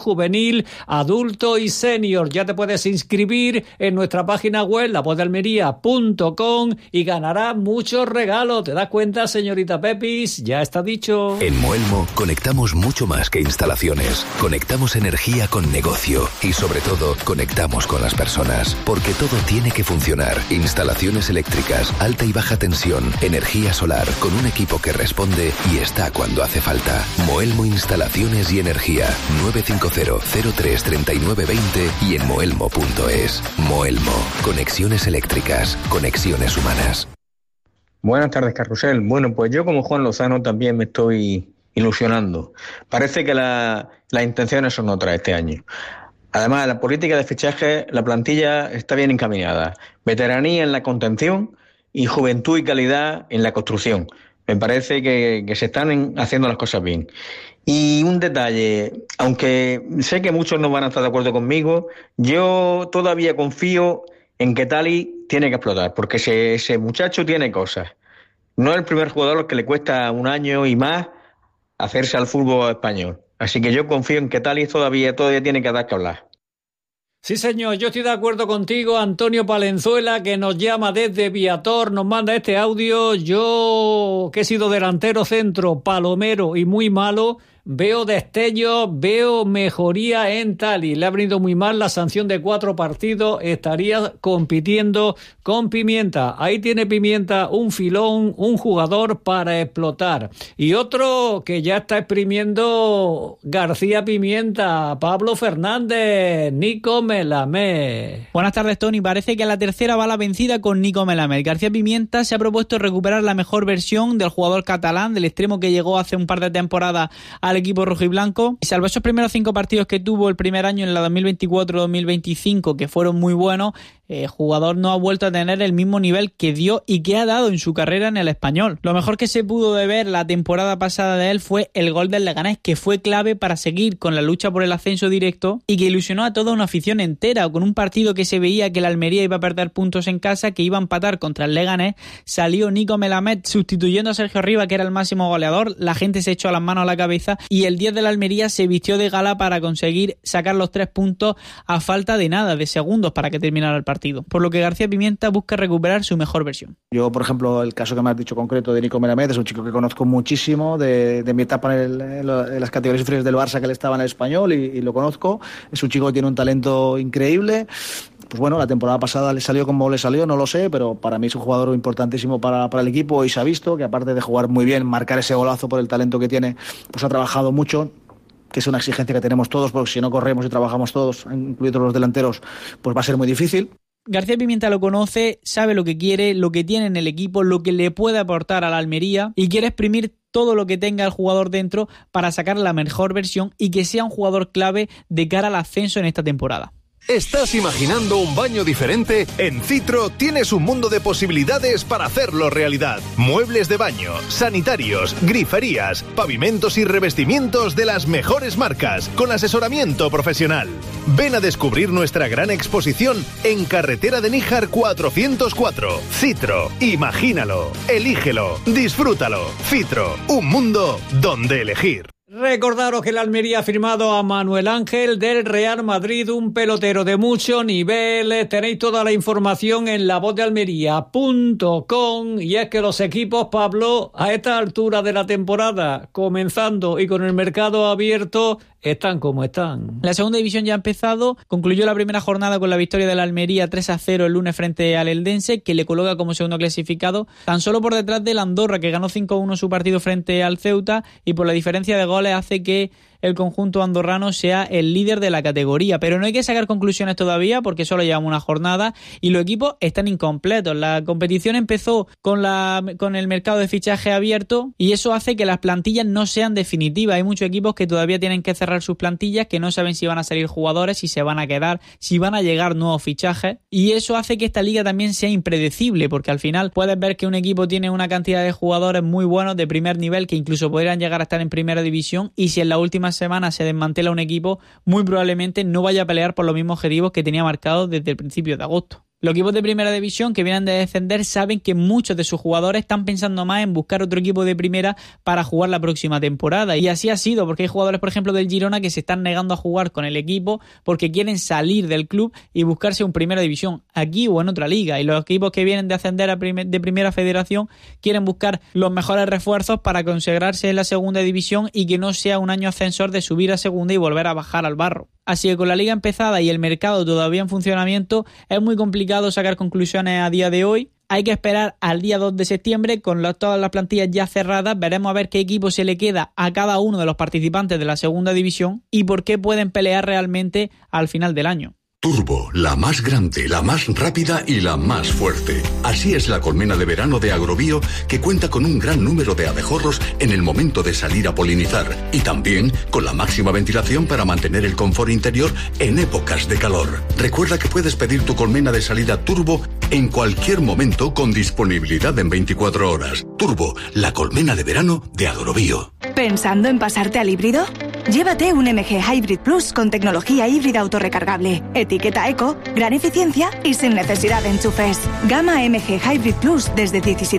juvenil, adulto y senior. Ya te puedes inscribir en nuestra página web, lavozdealmería.com, y ganarás muchos regalos. ¿Te das cuenta, señorita Pepis? Ya está dicho. En Moelmo conectamos mucho más que instalaciones. Conectamos energía con negocio y, sobre todo, conectamos con las personas. Porque todo tiene que funcionar. Instalaciones eléctricas, alta y baja tensión, energía solar, con un equipo que responde y está cuando hace falta. Moelmo Instalaciones y Energía. 950-03-3920 y en moelmo.es. Moelmo. Conexiones eléctricas. Conexiones humanas. Buenas tardes, Carrusel. Bueno, pues yo como Juan Lozano también me estoy ilusionando. Parece que las intenciones son otras este año. Además, la política de fichaje, la plantilla está bien encaminada. Veteranía en la contención y juventud y calidad en la construcción. Me parece que se están haciendo las cosas bien. Y un detalle, aunque sé que muchos no van a estar de acuerdo conmigo, yo todavía confío en que Tali tiene que explotar, porque ese muchacho tiene cosas. No es el primer jugador al que le cuesta un año y más hacerse al fútbol español. Así que yo confío en que Tali todavía tiene que dar que hablar. Sí, señor, yo estoy de acuerdo contigo. Antonio Palenzuela, que nos llama desde Viator, nos manda este audio. Yo, que he sido delantero centro, palomero y muy malo, veo destellos, veo mejoría en Tali. Le ha venido muy mal la sanción de 4 partidos. Estaría compitiendo con Pimienta. Ahí tiene Pimienta un filón, un jugador para explotar. Y otro que ya está exprimiendo García Pimienta, Pablo Fernández, Nico Melamed. Buenas tardes, Tony. Parece que la tercera va la vencida con Nico Melamed. García Pimienta se ha propuesto recuperar la mejor versión del jugador catalán, del extremo que llegó hace un par de temporadas al equipo rojiblanco, y salvo esos primeros 5 partidos que tuvo el primer año en la 2024-2025, que fueron muy buenos, el jugador no ha vuelto a tener el mismo nivel que dio y que ha dado en su carrera en el Español. Lo mejor que se pudo de ver la temporada pasada de él fue el gol del Leganés, que fue clave para seguir con la lucha por el ascenso directo y que ilusionó a toda una afición entera. Con un partido que se veía que el Almería iba a perder puntos en casa, que iba a empatar contra el Leganés, salió Nico Melamed sustituyendo a Sergio Rivas, que era el máximo goleador. La gente se echó las manos a la cabeza y el 10 de la Almería se vistió de gala para conseguir sacar los 3 puntos a falta de nada, de segundos para que terminara el partido. Por lo que García Pimienta busca recuperar su mejor versión. Yo, por ejemplo, el caso que me has dicho concreto de Nico Melamed es un chico que conozco muchísimo de mi etapa en las categorías inferiores del Barça, que él estaba en el Español, y lo conozco. Es un chico que tiene un talento increíble. Pues bueno, la temporada pasada le salió como le salió, no lo sé, pero para mí es un jugador importantísimo para el equipo, y se ha visto que, aparte de jugar muy bien, marcar ese golazo por el talento que tiene, pues ha trabajado mucho, que es una exigencia que tenemos todos, porque si no corremos y trabajamos todos, incluidos los delanteros, pues va a ser muy difícil. García Pimienta lo conoce, sabe lo que quiere, lo que tiene en el equipo, lo que le puede aportar a la Almería, y quiere exprimir todo lo que tenga el jugador dentro para sacar la mejor versión y que sea un jugador clave de cara al ascenso en esta temporada. ¿Estás imaginando un baño diferente? En Citro tienes un mundo de posibilidades para hacerlo realidad. Muebles de baño, sanitarios, griferías, pavimentos y revestimientos de las mejores marcas, con asesoramiento profesional. Ven a descubrir nuestra gran exposición en Carretera de Níjar 404. Citro, imagínalo, elígelo, disfrútalo. Citro, un mundo donde elegir. Recordaros que el Almería ha firmado a Manuel Ángel del Real Madrid, un pelotero de mucho nivel. Tenéis toda la información en lavozdealmería.com. Y es que los equipos, Pablo, a esta altura de la temporada, comenzando y con el mercado abierto, están como están. La segunda división ya ha empezado. Concluyó la primera jornada con la victoria del Almería 3-0 el lunes frente al Eldense, que le coloca como segundo clasificado, tan solo por detrás del Andorra, que ganó 5-1 su partido frente al Ceuta, y por la diferencia de goles hace que el conjunto andorrano sea el líder de la categoría. Pero no hay que sacar conclusiones todavía, porque solo llevamos una jornada y los equipos están incompletos. La competición empezó con el mercado de fichaje abierto, y eso hace que las plantillas no sean definitivas. Hay muchos equipos que todavía tienen que cerrar sus plantillas, que no saben si van a salir jugadores, si se van a quedar, si van a llegar nuevos fichajes, y eso hace que esta liga también sea impredecible, porque al final puedes ver que un equipo tiene una cantidad de jugadores muy buenos de primer nivel que incluso podrían llegar a estar en primera división, y si en la última semana se desmantela un equipo, muy probablemente no vaya a pelear por los mismos objetivos que tenía marcados desde el principio de agosto. Los equipos de primera división que vienen de descender saben que muchos de sus jugadores están pensando más en buscar otro equipo de primera para jugar la próxima temporada. Y así ha sido, porque hay jugadores, por ejemplo, del Girona que se están negando a jugar con el equipo porque quieren salir del club y buscarse un primera división aquí o en otra liga. Y los equipos que vienen de ascender de primera federación quieren buscar los mejores refuerzos para consagrarse en la segunda división y que no sea un año ascensor de subir a segunda y volver a bajar al barro. Así que con la liga empezada y el mercado todavía en funcionamiento, es muy complicado sacar conclusiones a día de hoy. Hay que esperar al día 2 de septiembre con todas las plantillas ya cerradas. Veremos a ver qué equipo se le queda a cada uno de los participantes de la segunda división y por qué pueden pelear realmente al final del año. Turbo, la más grande, la más rápida y la más fuerte. Así es la colmena de verano de Agrobio, que cuenta con un gran número de abejorros en el momento de salir a polinizar y también con la máxima ventilación para mantener el confort interior en épocas de calor. Recuerda que puedes pedir tu colmena de salida Turbo en cualquier momento con disponibilidad en 24 horas. Turbo, la colmena de verano de Agrobio. ¿Pensando en pasarte al híbrido? Llévate un MG Hybrid Plus con tecnología híbrida autorrecargable, etiqueta eco, gran eficiencia y sin necesidad de enchufes. Gama MG Hybrid Plus desde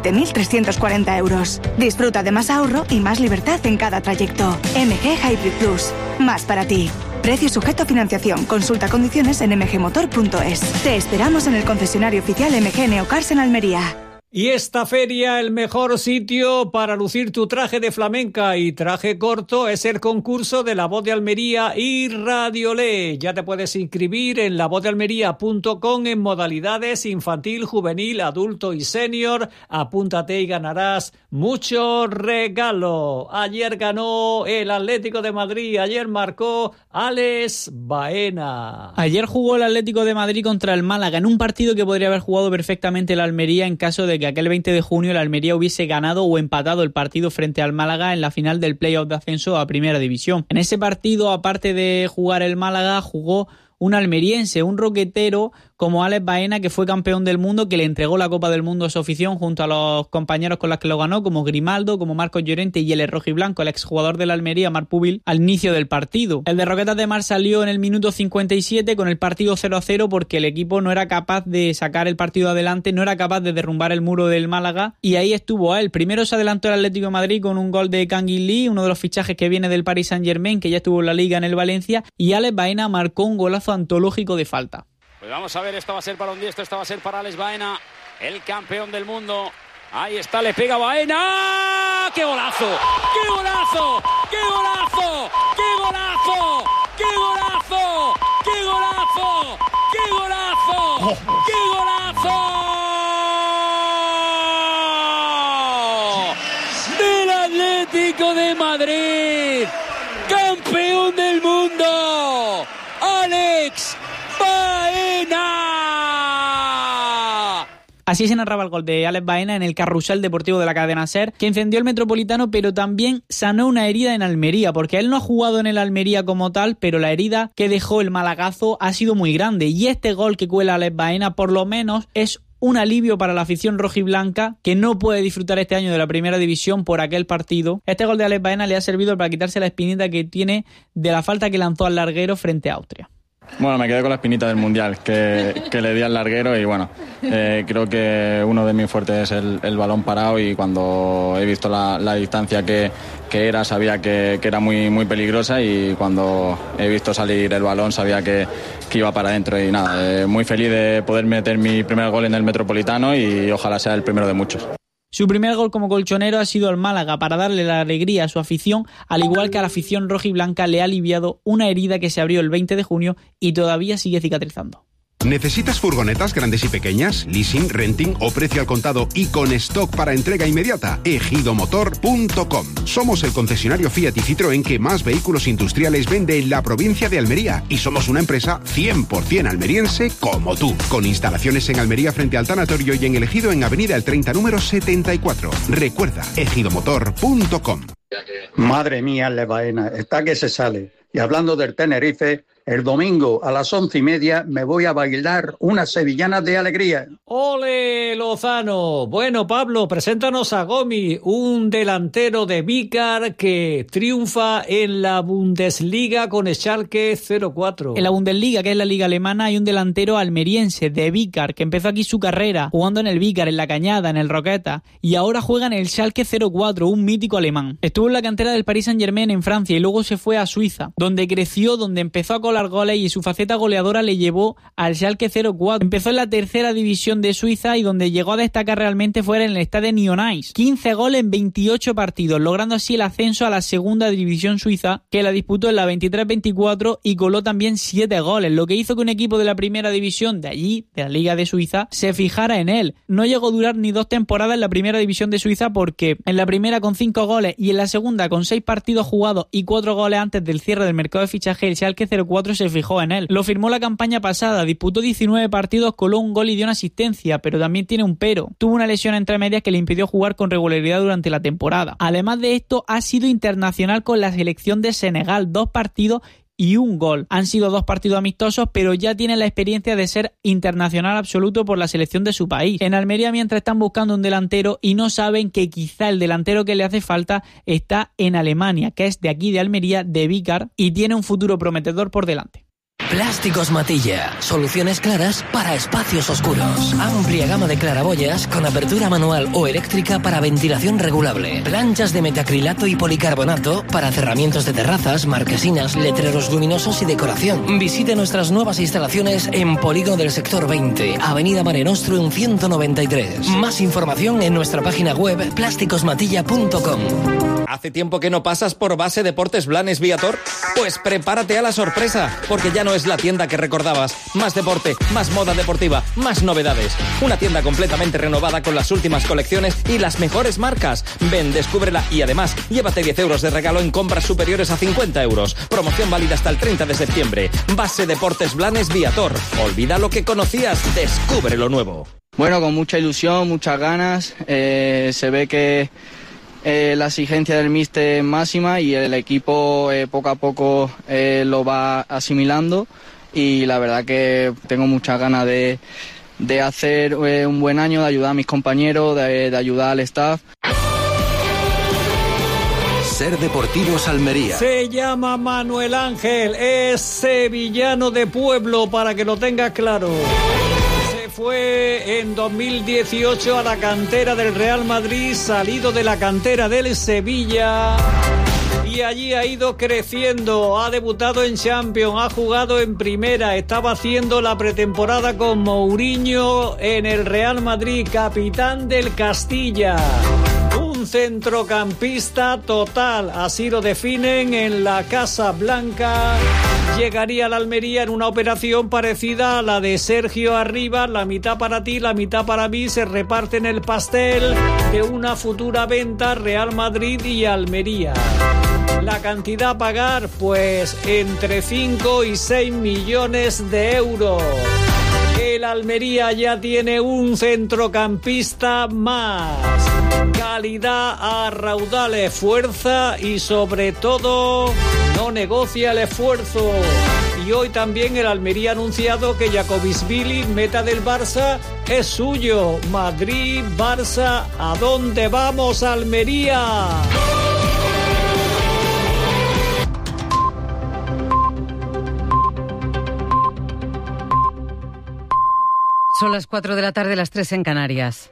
17.340 euros. Disfruta de más ahorro y más libertad en cada trayecto. MG Hybrid Plus, más para ti. Precio sujeto a financiación. Consulta condiciones en mgmotor.es. Te esperamos en el concesionario oficial MG Neocars en Almería. Y esta feria, el mejor sitio para lucir tu traje de flamenca y traje corto es el concurso de La Voz de Almería y Radiolé. Ya te puedes inscribir en lavozdealmería.com en modalidades infantil, juvenil, adulto y senior. Apúntate y ganarás mucho regalo. Ayer ganó el Atlético de Madrid, ayer marcó Alex Baena. Ayer jugó el Atlético de Madrid contra el Málaga en un partido que podría haber jugado perfectamente el Almería en caso de que aquel 20 de junio el Almería hubiese ganado o empatado el partido frente al Málaga en la final del play-off de ascenso a Primera División. En ese partido, aparte de jugar el Málaga, jugó un almeriense, un roquetero como Alex Baena, que fue campeón del mundo, que le entregó la Copa del Mundo a su afición junto a los compañeros con los que lo ganó, como Grimaldo, como Marcos Llorente y el rojiblanco, el exjugador de la Almería, Marc Pubil, al inicio del partido. El de Roquetas de Mar salió en el minuto 57 con el partido 0-0 porque el equipo no era capaz de sacar el partido adelante, no era capaz de derrumbar el muro del Málaga y ahí estuvo él. Primero se adelantó el Atlético de Madrid con un gol de Kangin Lee, uno de los fichajes que viene del Paris Saint-Germain, que ya estuvo en la Liga en el Valencia, y Alex Baena marcó un golazo antológico de falta. Pues vamos a ver, esto va a ser para un diestro, esto va a ser para Alex Baena, el campeón del mundo. Ahí está, le pega Baena. ¡Qué golazo! ¡Qué golazo! ¡Qué golazo! ¡Qué golazo! ¡Qué golazo! ¡Qué golazo! ¡Qué golazo! ¡Qué golazo! Del Atlético de Madrid, campeón del mundo, Alex Baena. Así se narraba el gol de Alex Baena en el carrusel deportivo de la cadena SER, que encendió el Metropolitano, pero también sanó una herida en Almería, porque él no ha jugado en el Almería como tal, pero la herida que dejó el malagazo ha sido muy grande, y este gol que cuela Alex Baena por lo menos es un alivio para la afición rojiblanca que no puede disfrutar este año de la Primera División por aquel partido. Este gol de Alex Baena le ha servido para quitarse la espinita que tiene de la falta que lanzó al larguero frente a Austria. Bueno, me quedé con la espinita del Mundial que le di al larguero y bueno, creo que uno de mis fuertes es el balón parado y cuando he visto la distancia que era, sabía que era muy, muy peligrosa y cuando he visto salir el balón sabía que iba para adentro y nada, muy feliz de poder meter mi primer gol en el Metropolitano y ojalá sea el primero de muchos. Su primer gol como colchonero ha sido al Málaga para darle la alegría a su afición, al igual que a la afición rojiblanca le ha aliviado una herida que se abrió el 20 de junio y todavía sigue cicatrizando. ¿Necesitas furgonetas grandes y pequeñas, leasing, renting o precio al contado y con stock para entrega inmediata? Ejidomotor.com. Somos el concesionario Fiat y Citroën que más vehículos industriales vende en la provincia de Almería y somos una empresa 100% almeriense como tú, con instalaciones en Almería frente al tanatorio y en El Ejido en Avenida El 30 número 74. Recuerda, ejidomotor.com. Madre mía, Alex Baena, está que se sale. Y hablando del Tenerife, el domingo a las 11:30 me voy a bailar una sevillana de alegría. ¡Ole, Lozano! Bueno, Pablo, preséntanos a Gomis, un delantero de Vícar que triunfa en la Bundesliga con Schalke 04. En la Bundesliga, que es la liga alemana, hay un delantero almeriense de Vícar que empezó aquí su carrera jugando en el Vícar, en la Cañada, en el Roqueta, y ahora juega en el Schalke 04, un mítico alemán. Estuvo en la cantera del Paris Saint-Germain en Francia y luego se fue a Suiza, donde creció, donde empezó a colar goles y su faceta goleadora le llevó al Schalke 04. Empezó en la tercera división de Suiza y donde llegó a destacar realmente fue en el Stade Nyonnais. 15 goles en 28 partidos, logrando así el ascenso a la segunda división suiza, que la disputó en la 23-24 y coló también 7 goles, lo que hizo que un equipo de la primera división de allí, de la Liga de Suiza, se fijara en él. No llegó a durar ni 2 temporadas en la primera división de Suiza porque en la primera con 5 goles y en la segunda con 6 partidos jugados y 4 goles antes del cierre del mercado de fichaje, el Schalke 04 se fijó en él. Lo firmó la campaña pasada, disputó 19 partidos, coló un gol y dio una asistencia, pero también tiene un pero. Tuvo una lesión entre medias que le impidió jugar con regularidad durante la temporada. Además de esto, ha sido internacional con la selección de Senegal, 2 partidos y 1 gol. Han sido 2 partidos amistosos, pero ya tiene la experiencia de ser internacional absoluto por la selección de su país. En Almería, mientras están buscando un delantero y no saben que quizá el delantero que le hace falta está en Alemania, que es de aquí de Almería, de Vícar, y tiene un futuro prometedor por delante. Plásticos Matilla. Soluciones claras para espacios oscuros. Amplia gama de claraboyas con apertura manual o eléctrica para ventilación regulable. Planchas de metacrilato y policarbonato para cerramientos de terrazas, marquesinas, letreros luminosos y decoración. Visite nuestras nuevas instalaciones en Polígono del Sector 20, Avenida Mare Nostrum 193. Más información en nuestra página web plásticosmatilla.com. ¿Hace tiempo que no pasas por Base Deportes Blanes Viator? Pues prepárate a la sorpresa, porque ya no es la tienda que recordabas. Más deporte, más moda deportiva, más novedades. Una tienda completamente renovada con las últimas colecciones y las mejores marcas. Ven, descúbrela y además llévate 10 euros de regalo en compras superiores a 50 euros. Promoción válida hasta el 30 de septiembre. Base Deportes Blanes Viator. Olvida lo que conocías, descubre lo nuevo. Bueno, con mucha ilusión, muchas ganas. Se ve que la exigencia del míster es máxima y el equipo poco a poco lo va asimilando, y la verdad que tengo muchas ganas de hacer un buen año, de ayudar a mis compañeros, de ayudar al staff. Ser Deportivos Almería. Se llama Manuel Ángel, es sevillano de pueblo, para que lo tengas claro. Fue en 2018 a la cantera del Real Madrid, salido de la cantera del Sevilla, y allí ha ido creciendo. Ha debutado en Champions, ha jugado en Primera, estaba haciendo la pretemporada con Mourinho en el Real Madrid, capitán del Castilla. Un centrocampista total, así lo definen en la Casa Blanca. Llegaría a la Almería en una operación parecida a la de Sergio Arribas, la mitad para ti, la mitad para mí, se reparten el pastel de una futura venta Real Madrid y Almería. La cantidad a pagar, pues entre 5 y 6 millones de euros. El Almería ya tiene un centrocampista más. Calidad a raudales, fuerza y sobre todo no negocia el esfuerzo. Y hoy también el Almería ha anunciado que Jakobisvili, meta del Barça, es suyo. Madrid, Barça, ¿a dónde vamos, Almería? Son las 4 de la tarde, las 3 en Canarias.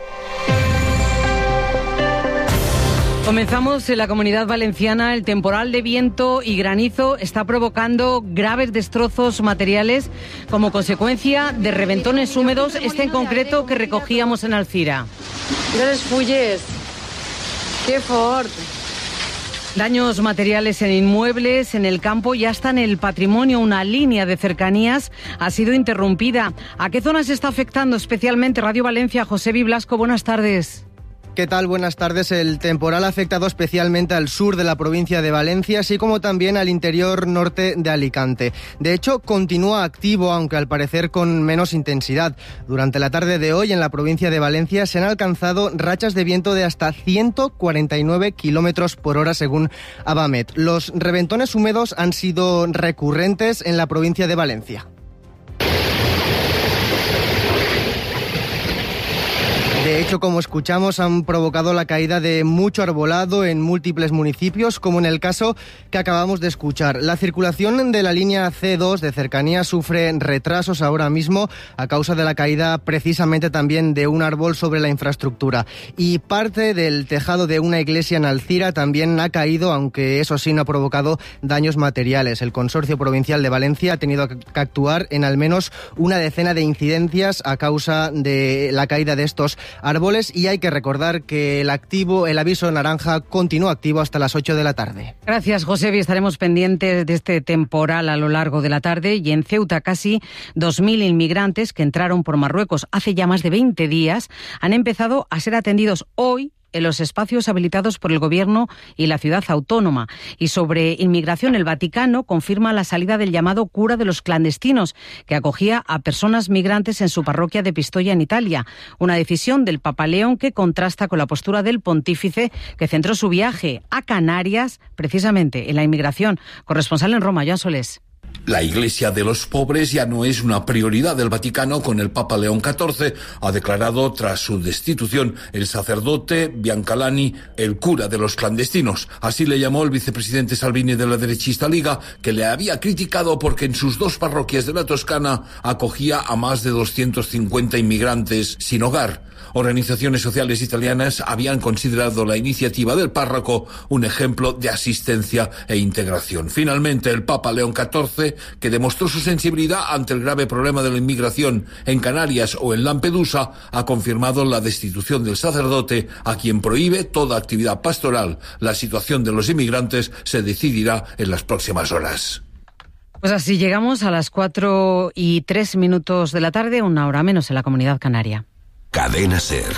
Comenzamos en la Comunidad Valenciana. El temporal de viento y granizo está provocando graves destrozos materiales como consecuencia de reventones húmedos, este en concreto que recogíamos en Alcira. Mira les fulles, qué fort. Daños materiales en inmuebles, en el campo y hasta en el patrimonio. Una línea de cercanías ha sido interrumpida. ¿A qué zonas está afectando especialmente Radio Valencia? Josebi Blasco, buenas tardes. ¿Qué tal? Buenas tardes. El temporal ha afectado especialmente al sur de la provincia de Valencia, así como también al interior norte de Alicante. De hecho, continúa activo, aunque al parecer con menos intensidad. Durante la tarde de hoy, en la provincia de Valencia, se han alcanzado rachas de viento de hasta 149 kilómetros por hora, según Abamet. Los reventones húmedos han sido recurrentes en la provincia de Valencia. De hecho, como escuchamos, han provocado la caída de mucho arbolado en múltiples municipios, como en el caso que acabamos de escuchar. La circulación de la línea C2 de cercanía sufre retrasos ahora mismo a causa de la caída precisamente también de un árbol sobre la infraestructura. Y parte del tejado de una iglesia en Alcira también ha caído, aunque eso sí no ha provocado daños materiales. El Consorcio Provincial de Valencia ha tenido que actuar en al menos una decena de incidencias a causa de la caída de estos árboles, y hay que recordar que el aviso naranja continúa activo hasta las 8 de la tarde. Gracias, Josebi. Estaremos pendientes de este temporal a lo largo de la tarde. Y en Ceuta, casi 2.000 inmigrantes que entraron por Marruecos hace ya más de 20 días han empezado a ser atendidos hoy en los espacios habilitados por el Gobierno y la ciudad autónoma. Y sobre inmigración, el Vaticano confirma la salida del llamado cura de los clandestinos, que acogía a personas migrantes en su parroquia de Pistoia, en Italia. Una decisión del Papa León que contrasta con la postura del pontífice, que centró su viaje a Canarias precisamente en la inmigración. Corresponsal en Roma, Joan Solés. La Iglesia de los pobres ya no es una prioridad del Vaticano, con el Papa León XIV, ha declarado tras su destitución el sacerdote Biancalani el cura de los clandestinos. Así le llamó el vicepresidente Salvini de la derechista Liga, que le había criticado porque en sus dos parroquias de la Toscana acogía a más de 250 inmigrantes sin hogar. Organizaciones sociales italianas habían considerado la iniciativa del párroco un ejemplo de asistencia e integración. Finalmente, el Papa León XIV, que demostró su sensibilidad ante el grave problema de la inmigración en Canarias o en Lampedusa, ha confirmado la destitución del sacerdote, a quien prohíbe toda actividad pastoral. La situación de los inmigrantes se decidirá en las próximas horas. Pues así llegamos a las 4:03 de la tarde, una hora menos en la Comunidad Canaria. Cadena SER.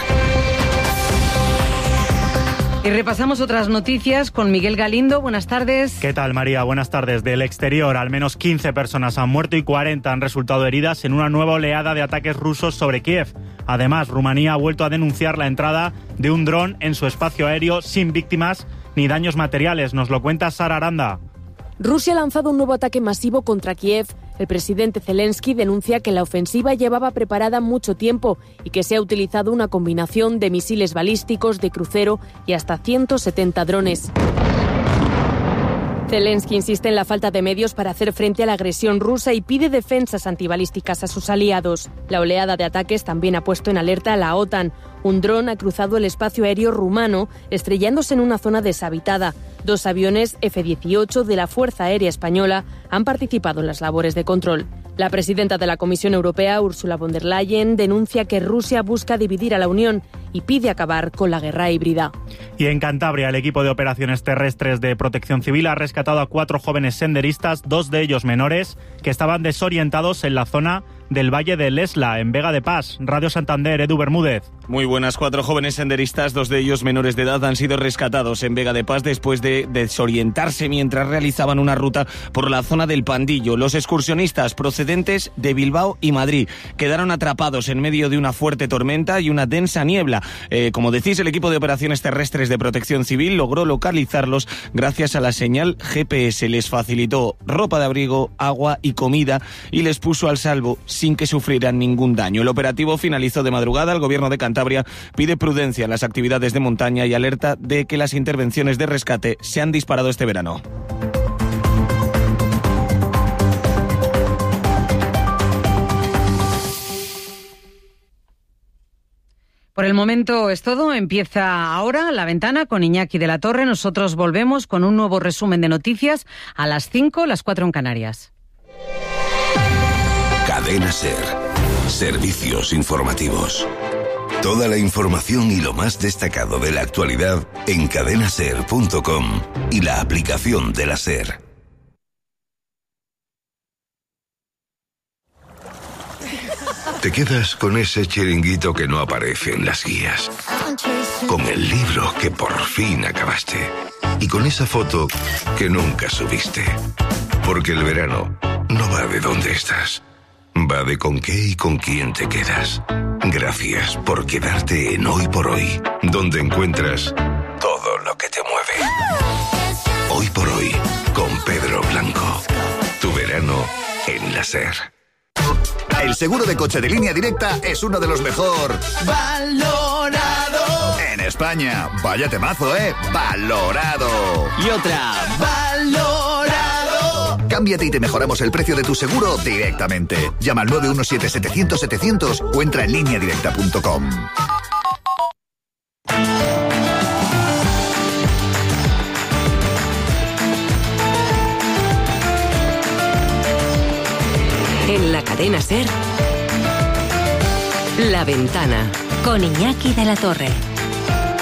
Y repasamos otras noticias con Miguel Galindo. Buenas tardes. ¿Qué tal, María? Buenas tardes. Del exterior, al menos 15 personas han muerto y 40 han resultado heridas en una nueva oleada de ataques rusos sobre Kiev. Además, Rumanía ha vuelto a denunciar la entrada de un dron en su espacio aéreo sin víctimas ni daños materiales. Nos lo cuenta Sara Aranda. Rusia ha lanzado un nuevo ataque masivo contra Kiev. El presidente Zelensky denuncia que la ofensiva llevaba preparada mucho tiempo y que se ha utilizado una combinación de misiles balísticos, de crucero y hasta 170 drones. Zelensky insiste en la falta de medios para hacer frente a la agresión rusa y pide defensas antibalísticas a sus aliados. La oleada de ataques también ha puesto en alerta a la OTAN. Un dron ha cruzado el espacio aéreo rumano, estrellándose en una zona deshabitada. 2 aviones F-18 de la Fuerza Aérea Española han participado en las labores de control. La presidenta de la Comisión Europea, Ursula von der Leyen, denuncia que Rusia busca dividir a la Unión y pide acabar con la guerra híbrida. Y en Cantabria, el equipo de operaciones terrestres de Protección Civil ha rescatado a 4 jóvenes senderistas, 2 de ellos menores, que estaban desorientados en la zona del Valle de Lesla, en Vega de Pas. Radio Santander, Edu Bermúdez. Muy buenas. 4 jóvenes senderistas, 2 de ellos menores de edad, han sido rescatados en Vega de Pas después de desorientarse mientras realizaban una ruta por la zona del Pandillo. Los excursionistas procedentes de Bilbao y Madrid quedaron atrapados en medio de una fuerte tormenta y una densa niebla. Como decís, el equipo de operaciones terrestres de Protección Civil logró localizarlos gracias a la señal GPS. Les facilitó ropa de abrigo, agua y comida y les puso al salvo sin que sufrieran ningún daño. El operativo finalizó de madrugada. El Gobierno de Cantabria pide prudencia en las actividades de montaña y alerta de que las intervenciones de rescate se han disparado este verano. Por el momento es todo. Empieza ahora La Ventana con Iñaki de la Torre. Nosotros volvemos con un nuevo resumen de noticias a las 5, las 4 en Canarias. Cadena SER. Servicios informativos. Toda la información y lo más destacado de la actualidad en cadenaser.com y la aplicación de la SER. Te quedas con ese chiringuito que no aparece en las guías, con el libro que por fin acabaste y con esa foto que nunca subiste. Porque el verano no va de dónde estás, va de con qué y con quién te quedas. Gracias por quedarte en Hoy por Hoy, donde encuentras todo lo que te mueve. Hoy por Hoy, con Pedro Blanco. Tu verano en la SER. El seguro de coche de Línea Directa es uno de los mejor valorado en España. Vaya temazo, valorado. Y otra, valorado. Cámbiate y te mejoramos el precio de tu seguro directamente. Llama al 917-700-700 o entra en lineadirecta.com. En la cadena SER, La Ventana, con Iñaki de la Torre.